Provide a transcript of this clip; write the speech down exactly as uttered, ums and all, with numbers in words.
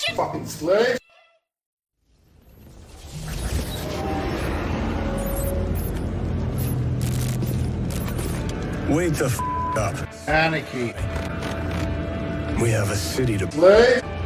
Fucking slave. Wake the f up. Anarchy. We have a city to... Slave.